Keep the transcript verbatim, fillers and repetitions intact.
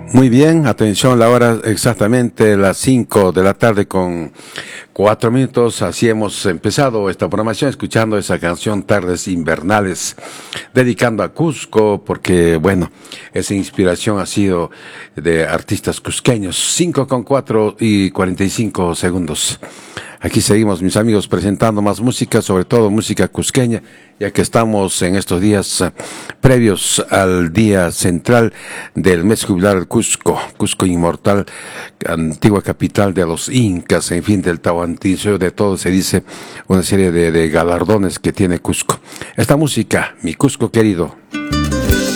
Muy bien, atención, la hora exactamente las cinco de la tarde con cuatro minutos. Así hemos empezado esta programación escuchando esa canción Tardes Invernales, dedicando a Cusco, porque bueno, esa inspiración ha sido de artistas cusqueños. Cinco con cuatro y cuarenta y cinco segundos. Aquí seguimos, mis amigos, presentando más música, sobre todo música cusqueña, ya que estamos en estos días uh, previos al día central del mes jubilar del Cusco, Cusco inmortal, antigua capital de los incas, en fin, del Tahuantinsuyo, de todo se dice, una serie de, de galardones que tiene Cusco. Esta música, mi Cusco querido.